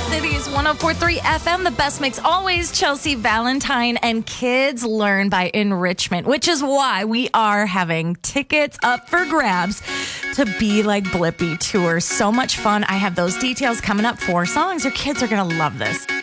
City's 104.3 FM, the best mix always. Chelsea Valentine and Kids Learn by Enrichment, which is why we are having tickets up for grabs to Be Like Blippi tour. So much fun. I have those details coming up. 4 songs. Your kids are going to love this.